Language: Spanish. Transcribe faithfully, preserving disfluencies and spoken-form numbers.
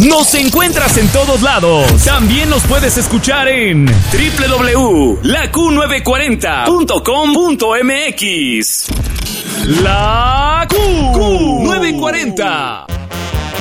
Nos encuentras en todos lados. También nos puedes escuchar en doble u doble u doble u punto la Q novecientos cuarenta punto com punto m x. La Q, Q novecientos cuarenta.